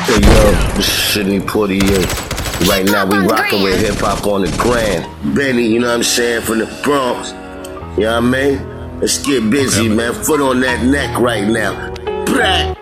Hey yo, this is Sidney Portier. Right now we rocking with hip hop on the Grand. Benny, you know what I'm saying, from the Bronx. You know what I mean? Let's get busy, man. Foot on that neck right now. Brat.